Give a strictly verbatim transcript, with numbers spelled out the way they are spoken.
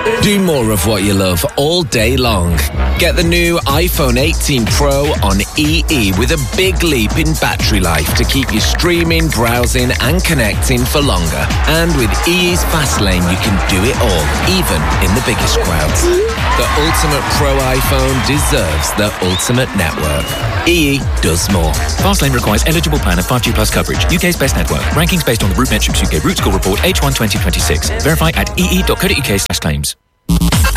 Do more of what you love all day long. Get the new iPhone eighteen Pro on E E with a big leap in battery life to keep you streaming, browsing and connecting for longer. And with E E's Fast Lane, you can do it all, even in the biggest crowds. The ultimate Pro iPhone deserves the ultimate network. E E does more. Fastlane requires eligible plan of five G plus coverage. U K's best network. Rankings based on the RootMetrics U K Root Score Report H one twenty twenty-six. Verify at ee dot co dot uk slash claims.